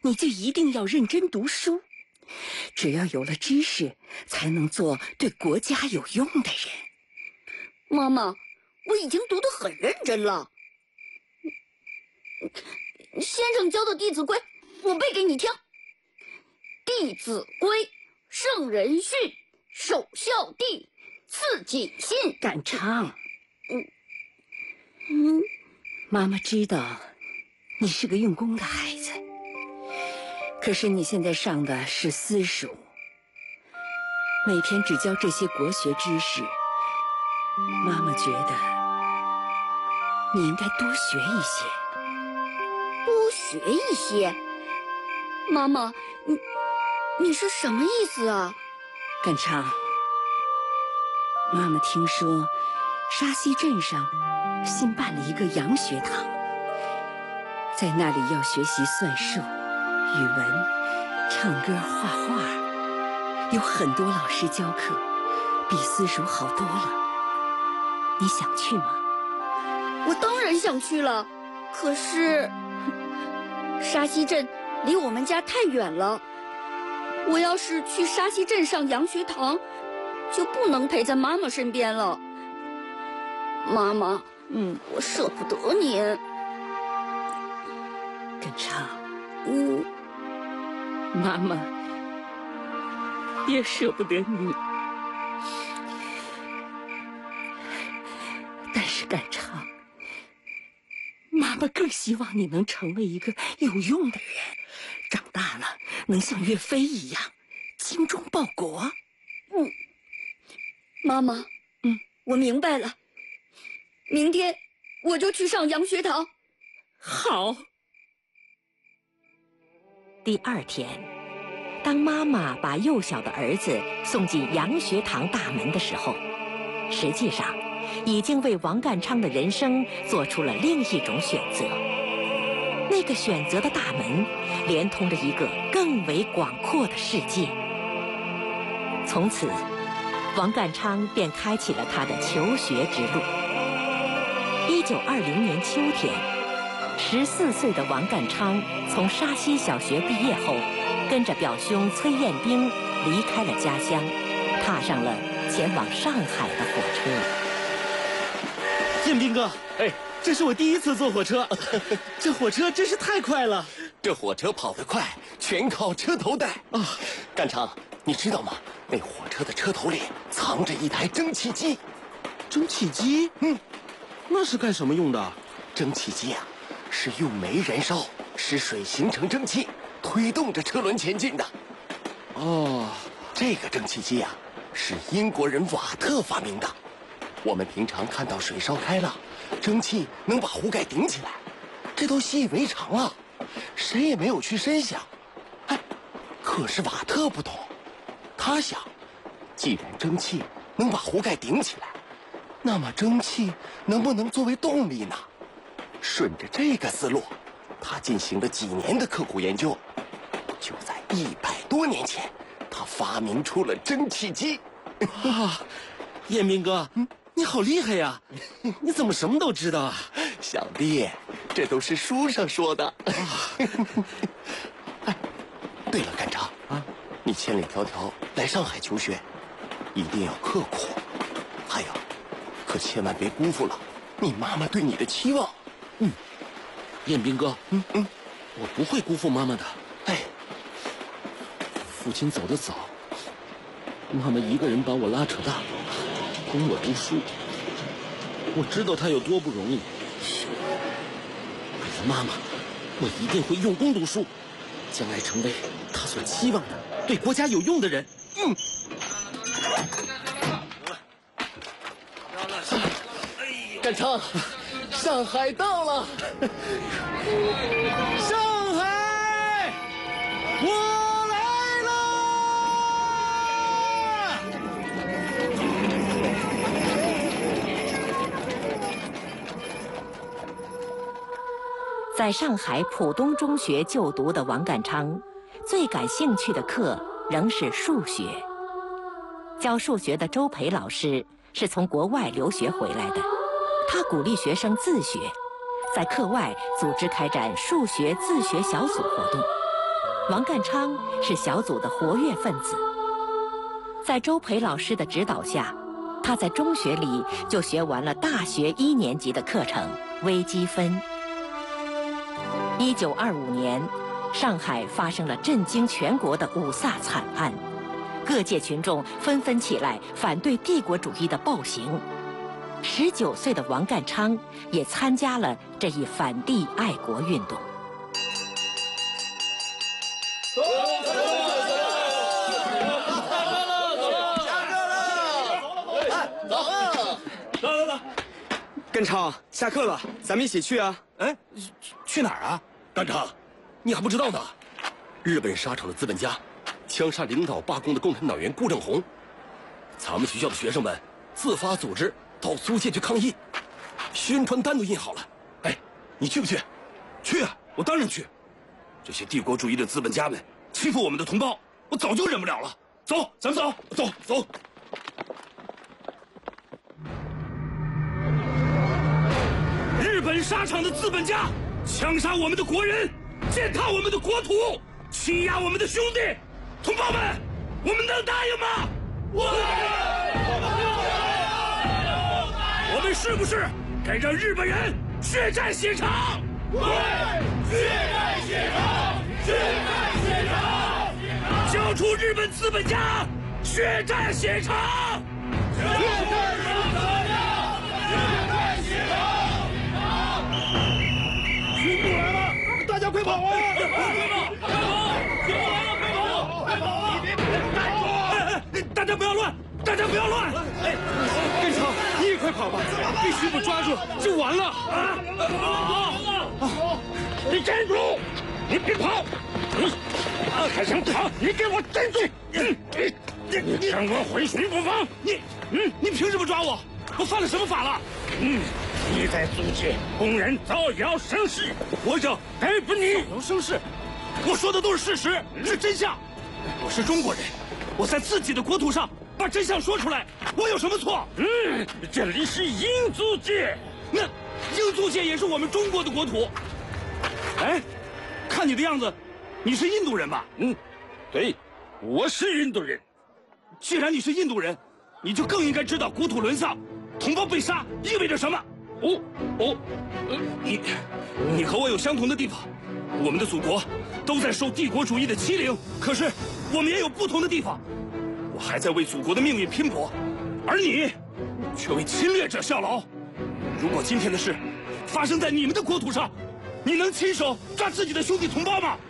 你就一定要认真读书。只要有了知识，才能做对国家有用的人。 妈妈，我已经读得很认真了。先生教的《弟子规》，我背给你听。《弟子规》，圣人训，首孝悌，次谨信。 敢唱。妈妈知道你是个用功的孩子，可是你现在上的是私塾，每天只教这些国学知识，妈妈觉得你应该多学一些。 多学一些？妈妈，你是什么意思啊？ 敢唱，妈妈听说沙溪镇上新办了一个洋学堂，在那里要学习算术、语文、唱歌、画画，有很多老师教课，比私塾好多了。你想去吗？ 我当然想去了，可是沙溪镇离我们家太远了，我要是去沙溪镇上洋学堂，就不能陪在妈妈身边了。妈妈，我舍不得您。 敢唱，妈妈也舍不得你，但是敢唱，妈妈更希望你能成为一个有用的人，长大了能像岳飞一样精忠报国。 妈妈，我明白了，明天我就去上洋学堂。 好。 第二天，当妈妈把幼小的儿子送进洋学堂大门的时候，实际上已经为王淦昌的人生做出了另一种选择。那个选择的大门连通着一个更为广阔的世界。从此，王淦昌便开启了他的求学之路。1920年秋天，14岁的王淦昌从沙溪小学毕业后，跟着表兄崔彦兵离开了家乡，踏上了前往上海的火车。 彦兵哥，这是我第一次坐火车，这火车真是太快了。 这火车跑得快，全靠车头带啊！淦昌，你知道吗？那火车的车头里藏着一台蒸汽机。 蒸汽机？那是干什么用的？ 蒸汽机啊，是用煤燃烧，使水形成蒸汽，推动着车轮前进的。 哦， 这个蒸汽机啊，是英国人瓦特发明的。我们平常看到水烧开了，蒸汽能把壶盖顶起来，这都习以为常了，谁也没有去深想。可是瓦特不同，他想，既然蒸汽能把壶盖顶起来，那么蒸汽能不能作为动力呢？顺着这个思路，他进行了几年的刻苦研究。就在100多年前，他发明出了蒸汽机。 彦兵哥，你好厉害呀！你怎么什么都知道啊？ 小弟，这都是书上说的。对了，淦昌啊，你千里迢迢来上海求学，一定要刻苦。还有，可千万别辜负了你妈妈对你的期望。 彦兵哥，我不会辜负妈妈的。父亲走得早，妈妈一个人把我拉扯大，供我读书。我知道她有多不容易。为了妈妈，我一定会用功读书，将来成为她所期望的对国家有用的人。 淦昌，上海到了！ 上海，我来了！ 在上海浦东中学就读的王淦昌，最感兴趣的课仍是数学。教数学的周培老师是从国外留学回来的，他鼓励学生自学，在课外组织开展数学自学小组活动， 王淦昌是小组的活跃分子。在周培老师的指导下，他在中学里就学完了大学1年级的课程微积分。1925年，上海发生了震惊全国的五卅惨案，各界群众纷纷起来反对帝国主义的暴行。19岁的王淦昌也参加了这一反帝爱国运动。 淦昌，下课了，咱们一起去啊！ 哎，去哪儿啊？淦昌，你还不知道呢。日本沙场的资本家，枪杀领导罢工的共产党员顾正红。咱们学校的学生们自发组织到租界去抗议，宣传单都印好了。哎，你去不去？ 去啊，我当然去。这些帝国主义的资本家们欺负我们的同胞，我早就忍不了了。走，咱们走，走。日本沙场的资本家枪杀我们的国人，践踏我们的国土，欺压我们的兄弟同胞们，我们能答应吗？我们是不是该让日本人血债血偿？血债血偿！交出日本资本家，血债血偿！军部来了，大家快跑啊！快跑！大家不要乱！淦昌，你也快跑吧！被巡捕抓住就完了啊！你站住！你别跑！还想跑？你给我站住！你让我回巡捕房！你凭什么抓我？我犯了什么法了？你在租界公然造谣生事，我就逮捕你！造谣生事？我说的都是事实，是真相。我是中国人，我在自己的国土上把真相说出来，我有什么错？这里是英租界，那英租界也是我们中国的国土。哎，看你的样子，你是印度人吧？对，我是印度人。既然你是印度人，你就更应该知道国土沦丧、同胞被杀意味着什么。你和我有相同的地方，我们的祖国都在受帝国主义的欺凌，可是我们也有不同的地方。我还在为祖国的命运拼搏，而你却为侵略者效劳。如果今天的事发生在你们的国土上，你能亲手抓自己的兄弟同胞吗？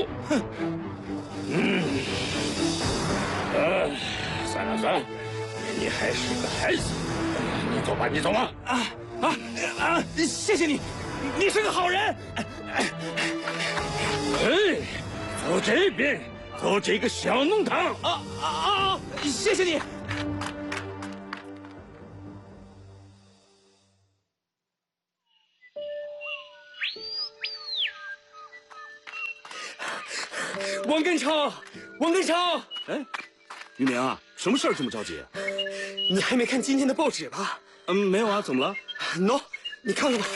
算了，你还是个孩子，你走吧。谢谢你，你是个好人。走这边，走这个小弄堂。谢谢你。 王淦昌！ 哎，于明啊，什么事儿这么着急？ 你还没看今天的报纸吧？ 没有啊，怎么了？ 喏，你看看吧。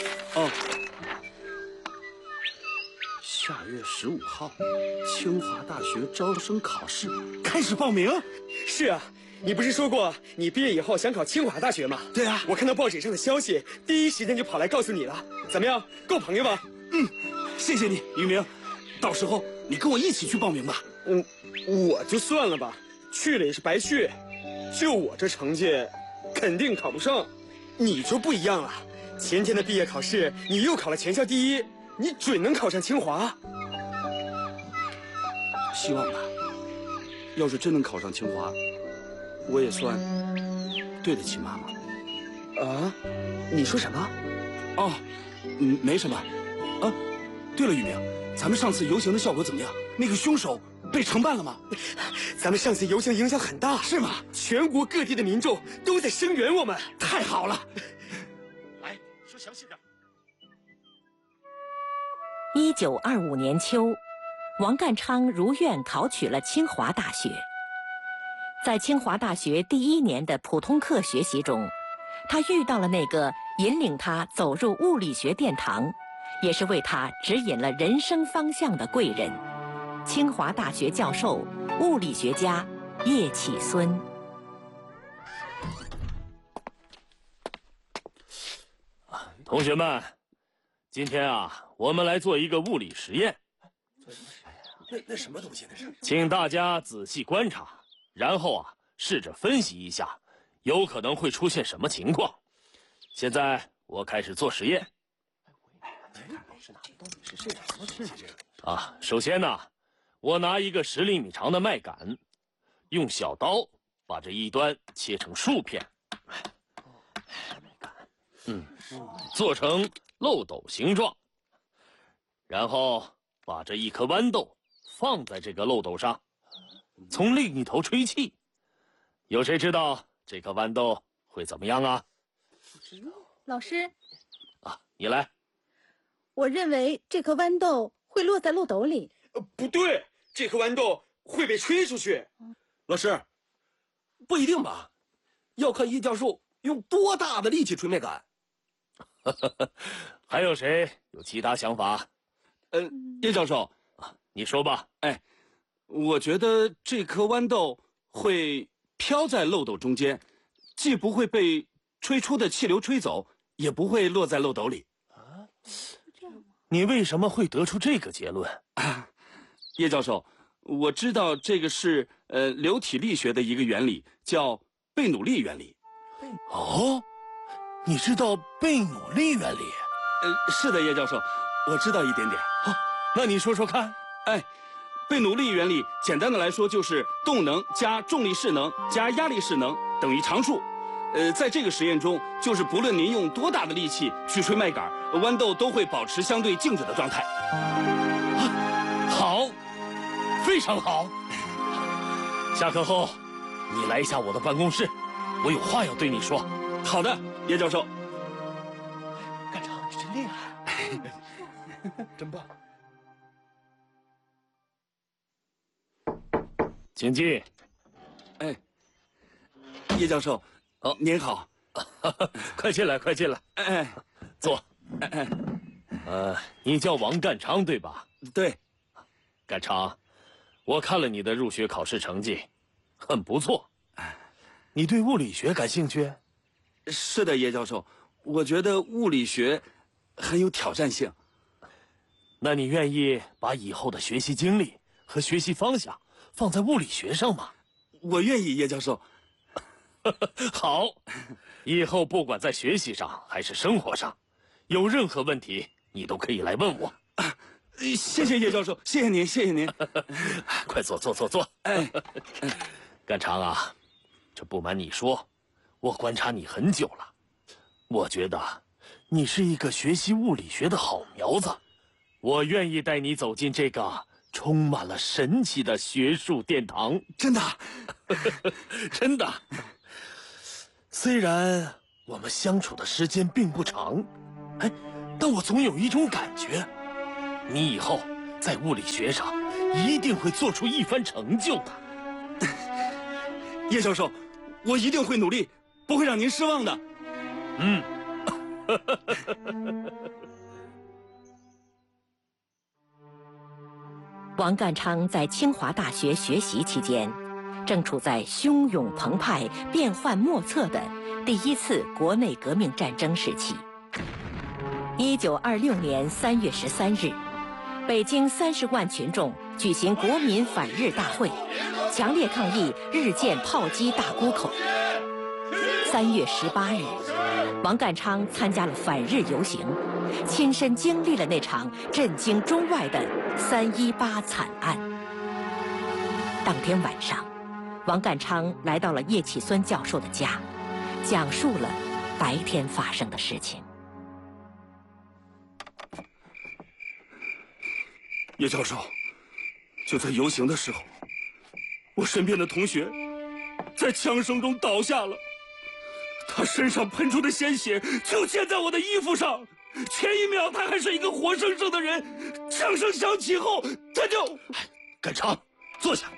下月15号，清华大学招生考试开始报名。 是啊，你不是说过你毕业以后想考清华大学吗？ 对啊， 我看到报纸上的消息，第一时间就跑来告诉你了。怎么样，够朋友吧？ 谢谢你，于明。到时候你跟我一起去报名吧。 我就算了吧，去了也是白去。就我这成绩，肯定考不上。你就不一样了，前天的毕业考试，你又考了全校第一，你准能考上清华。 希望吧。要是真能考上清华，我也算对得起妈妈。 啊？你说什么？ 没什么。对了，于明，咱们上次游行的效果怎么样？那个凶手被惩办了吗？ 咱们上次游行影响很大， 是吗？ 全国各地的民众都在声援我们， 太好了。来说详细点。 1925年秋，王淦昌如愿考取了清华大学。在清华大学第1年的普通课学习中，他遇到了那个引领他走入物理学殿堂，也是为他指引了人生方向的贵人。 清华大学教授、物理学家叶启孙。 同学们，今天啊，我们来做一个物理实验。 那什么东西那是？ 请大家仔细观察，然后啊，试着分析一下，有可能会出现什么情况。现在我开始做实验。首先呢，我拿一个10厘米长的麦秆，用小刀把这一端切成数片，做成漏斗形状，然后把这一颗豌豆放在这个漏斗上，从另一头吹气。有谁知道这颗豌豆会怎么样啊？ 老师， 你来。 我认为这颗豌豆会落在漏斗里。 不对，这颗豌豆会被吹出去。 老师，不一定吧？要看叶教授用多大的力气吹麦秆。 还有谁有其他想法？ 叶教授， 你说吧。 我觉得这颗豌豆会飘在漏斗中间，既不会被吹出的气流吹走，也不会落在漏斗里。 你为什么会得出这个结论？ 叶教授，我知道这个是流体力学的一个原理，叫贝努利原理。 哦，你知道贝努利原理？ 是的，叶教授，我知道一点点。 那你说说看。 贝努利原理简单的来说就是动能加重力势能加压力势能等于常数。在这个实验中，就是不论您用多大的力气去吹麦秆，豌豆都会保持相对静止的状态。 好，非常好。下课后，你来一下我的办公室，我有话要对你说。 好的，叶教授。 干长，你真厉害，真棒。 请进。 叶教授，您好。 快进来，快进来。坐。你叫王干昌对吧？ 对。 干昌，我看了你的入学考试成绩，很不错。你对物理学感兴趣？ 是的，叶教授，我觉得物理学很有挑战性。 那你愿意把以后的学习精力和学习方向放在物理学上吗？ 我愿意，叶教授。 好，以后不管在学习上还是生活上，有任何问题你都可以来问我。 谢谢叶教授，谢谢您，谢谢您。 快坐，坐，坐，坐。干长啊，这不瞒你说，我观察你很久了，我觉得你是一个学习物理学的好苗子，我愿意带你走进这个充满了神奇的学术殿堂。 真的？ 真的。虽然我们相处的时间并不长，但我总有一种感觉，你以后在物理学上一定会做出一番成就的。 叶教授，我一定会努力，不会让您失望的。 王干昌在清华大学学习期间，正处在汹涌澎湃、变幻莫测的第一次国内革命战争时期。1926年3月13日，北京30万群众举行国民反日大会，强烈抗议日舰炮击大沽口。3月18日，王干昌参加了反日游行，亲身经历了那场震惊中外的3·18惨案。当天晚上，王干昌来到了叶启孙教授的家，讲述了白天发生的事情。 叶教授，就在游行的时候，我身边的同学在枪声中倒下了，他身上喷出的鲜血就溅在我的衣服上。前一秒他还是一个活生生的人，枪声响起后他就…… 干昌，坐下。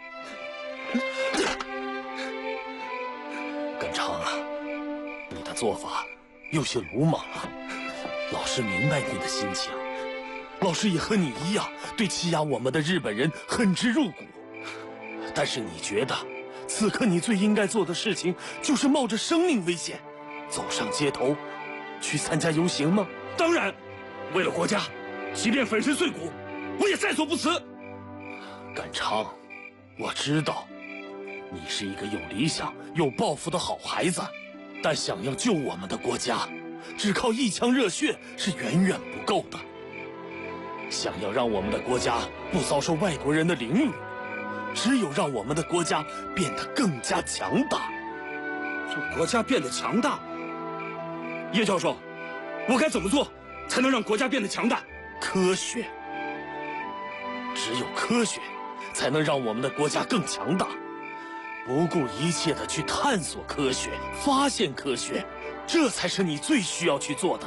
干昌啊，你的做法有些鲁莽了。老师明白你的心情， 老师也和你一样，对欺压我们的日本人恨之入骨。但是你觉得，此刻你最应该做的事情，就是冒着生命危险，走上街头，去参加游行吗？ 当然，为了国家，即便粉身碎骨，我也在所不辞。 甘昌，我知道，你是一个有理想、有抱负的好孩子，但想要救我们的国家，只靠一腔热血是远远不够的。想要让我们的国家不遭受外国人的凌辱，只有让我们的国家变得更加强大。 让国家变得强大？叶教授，我该怎么做才能让国家变得强大？ 科学，只有科学才能让我们的国家更强大。不顾一切的去探索科学，发现科学，这才是你最需要去做的。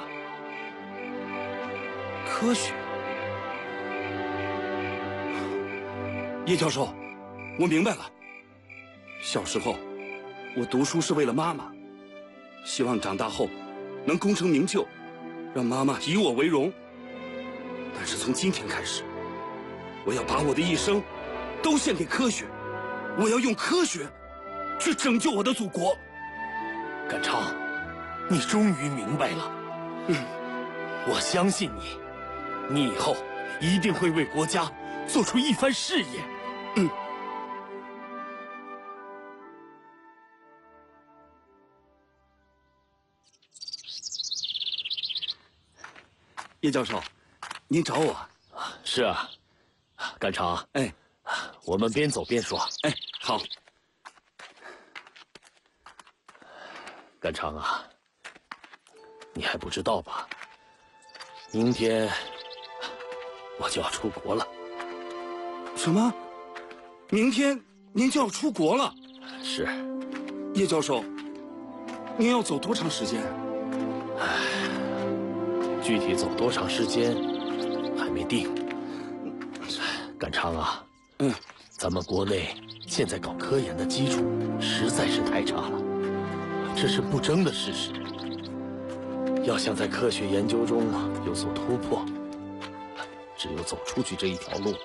科学。叶教授，我明白了。小时候，我读书是为了妈妈，希望长大后能功成名就，让妈妈以我为荣。但是从今天开始，我要把我的一生都献给科学，我要用科学去拯救我的祖国。 甘昌，你终于明白了。我相信你，你以后一定会为国家做出一番事业。 叶教授，您找我？ 是啊，甘昌， 哎， 我们边走边说。 哎，好。 甘昌啊，你还不知道吧？明天我就要出国了。 什么？明天您就要出国了？ 是。 叶教授，您要走多长时间？ 具体走多长时间还没定。甘昌啊，咱们国内现在搞科研的基础实在是太差了，这是不争的事实。要想在科学研究中有所突破，只有走出去这一条路了。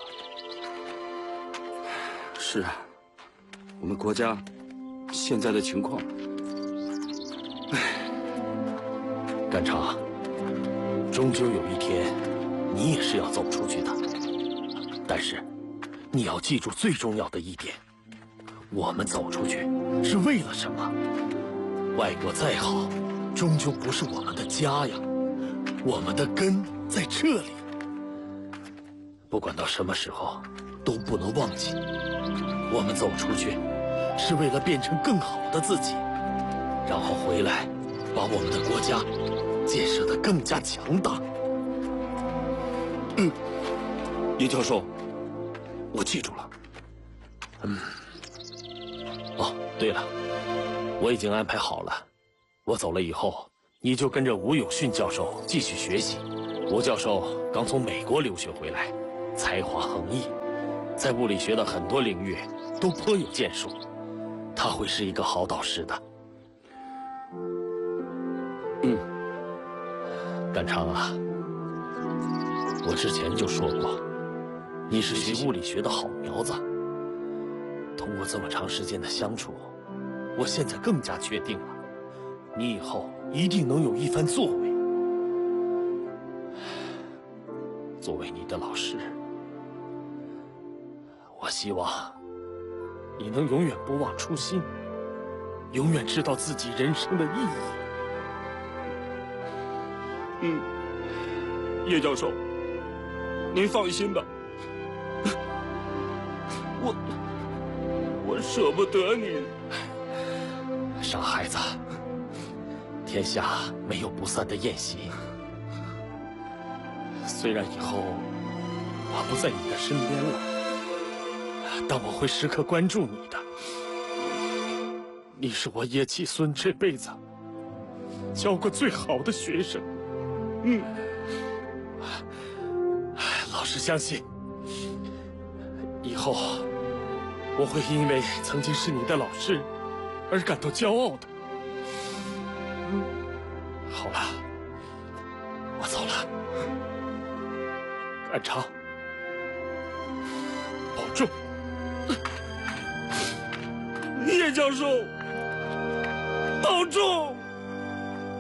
是啊，我们国家现在的情况， 甘昌，终究有一天，你也是要走出去的。但是，你要记住最重要的一点：我们走出去是为了什么？外国再好，终究不是我们的家呀。我们的根在这里。不管到什么时候，都不能忘记，我们走出去，是为了变成更好的自己，然后回来，把我们的国家建设得更加强大。 叶教授，我记住了。 哦，对了，我已经安排好了，我走了以后，你就跟着吴永训教授继续学习。吴教授刚从美国留学回来，才华横溢，在物理学的很多领域都颇有建树，他会是一个好导师的。甘昌啊，我之前就说过，你是学物理学的好苗子。通过这么长时间的相处，我现在更加确定了，你以后一定能有一番作为。作为你的老师，我希望你能永远不忘初心，永远知道自己人生的意义。 叶教授，您放心吧，我舍不得您。 傻孩子，天下没有不散的宴席。虽然以后我不在你的身边了，但我会时刻关注你的。你是我叶启孙这辈子教过最好的学生。老师相信，以后我会因为曾经是你的老师而感到骄傲的。好了，我走了。 安昌，保重。叶教授，保重。